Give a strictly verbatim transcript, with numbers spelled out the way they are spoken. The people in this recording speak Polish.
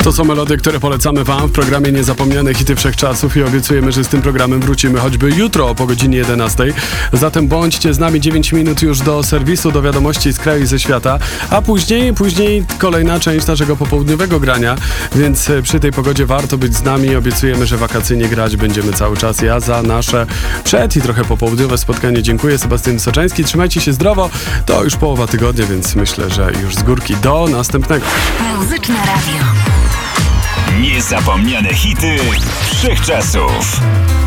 To są melodie, które polecamy wam w programie Niezapomniane Hity Wszechczasów i obiecujemy, że z tym programem wrócimy choćby jutro po godzinie jedenastej. Zatem bądźcie z nami dziewięć minut już do serwisu, do wiadomości z kraju i ze świata, a później, później kolejna część naszego popołudniowego grania, więc przy tej pogodzie warto być z nami. Obiecujemy, że wakacyjnie grać będziemy cały czas. Ja za nasze przed i trochę popołudniowe spotkanie dziękuję. Sebastian Soczański, trzymajcie się zdrowo. To już połowa tygodnia, więc myślę, że już z górki do następnego. Muzyczne Radio. Niezapomniane hity wszechczasów.